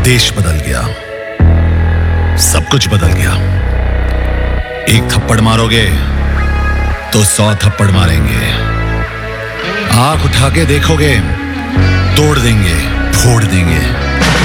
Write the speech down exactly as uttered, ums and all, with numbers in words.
देश बदल गया, सब कुछ बदल गया। एक थप्पड़ मारोगे तो सौ थप्पड़ मारेंगे। आंख उठा के देखोगे, तोड़ देंगे, फोड़ देंगे।